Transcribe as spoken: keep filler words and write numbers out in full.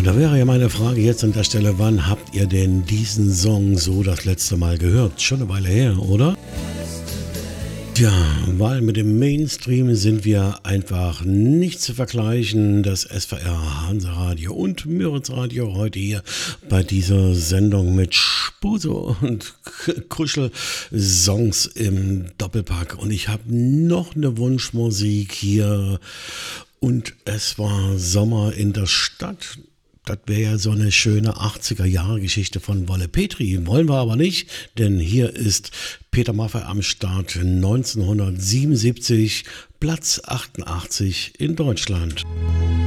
Da wäre ja meine Frage jetzt an der Stelle, wann habt ihr denn diesen Song so das letzte Mal gehört? Schon eine Weile her, oder? Tja, weil mit dem Mainstream sind wir einfach nicht zu vergleichen. Das S V R Hanseradio und Müritz Radio heute hier bei dieser Sendung mit Spuse und Kuschel-Songs im Doppelpack. Und ich habe noch eine Wunschmusik hier und es war Sommer in der Stadt. Das wäre ja so eine schöne achtziger-Jahre-Geschichte von Wolle Petri. Wollen wir aber nicht, denn hier ist Peter Maffay am Start neunzehnhundertsiebenundsiebzig, Platz achtundachtzig in Deutschland.